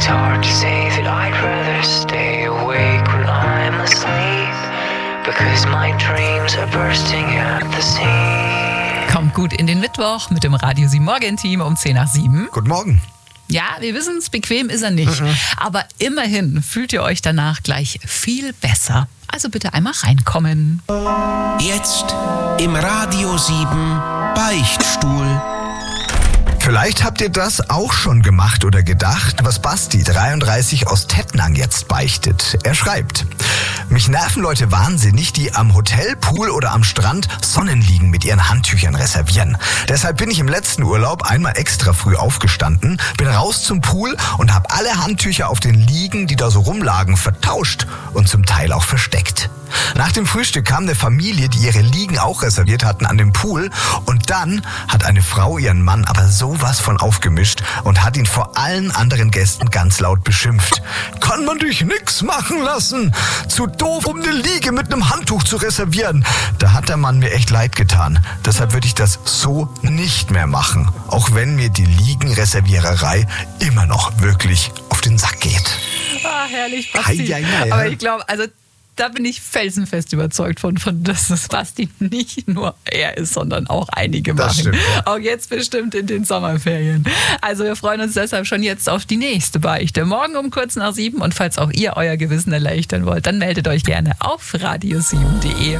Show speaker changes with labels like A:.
A: It's hard to say that I'd rather stay awake when I'm asleep, because my dreams are bursting at the seams.
B: Kommt gut in den Mittwoch mit dem Radio 7 Morgenteam um 6:10.
C: Guten Morgen.
B: Ja, wir wissen es, bequem ist er nicht. Aber immerhin fühlt ihr euch danach gleich viel besser. Also bitte einmal reinkommen.
D: Jetzt im Radio 7 Beichtstuhl.
C: Vielleicht habt ihr das auch schon gemacht oder gedacht, was Basti, 33, aus Tettnang jetzt beichtet. Er schreibt: Mich nerven Leute wahnsinnig, die am Hotelpool oder am Strand Sonnenliegen mit ihren Handtüchern reservieren. Deshalb bin ich im letzten Urlaub einmal extra früh aufgestanden, bin raus zum Pool und habe alle Handtücher auf den Liegen, die da so rumlagen, vertauscht und zum Teil auch versteckt. Nach dem Frühstück kam eine Familie, die ihre Liegen auch reserviert hatten, an den Pool, und dann hat eine Frau ihren Mann aber sowas von aufgemischt und hat ihn vor allen anderen Gästen ganz laut beschimpft. Kann man dich nix machen lassen? Zu doof, um eine Liege mit einem Handtuch zu reservieren. Da hat der Mann mir echt leid getan. Deshalb würde ich das so nicht mehr machen, auch wenn mir die Liegenreserviererei immer noch wirklich auf den Sack geht.
B: Ah, herrlich, Basti. Aber ich glaube, also da bin ich felsenfest überzeugt von, dass das Basti nicht nur er ist, sondern auch einige machen.
C: Das stimmt, ja.
B: Auch jetzt bestimmt in den Sommerferien. Also wir freuen uns deshalb schon jetzt auf die nächste Beichte. Morgen um kurz nach 7. Und falls auch ihr euer Gewissen erleichtern wollt, dann meldet euch gerne auf radio7.de.